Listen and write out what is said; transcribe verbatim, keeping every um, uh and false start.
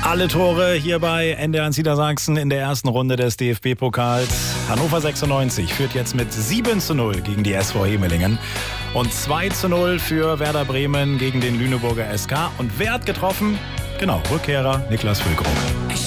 Alle Tore hier bei N D R eins Niedersachsen in der ersten Runde des D F B-Pokals. Hannover sechsundneunzig führt jetzt mit sieben zu null gegen die S V Hemelingen und zwei zu null für Werder Bremen gegen den Lüneburger S K. Und wer hat getroffen? Genau, Rückkehrer Niklas Füllkrug.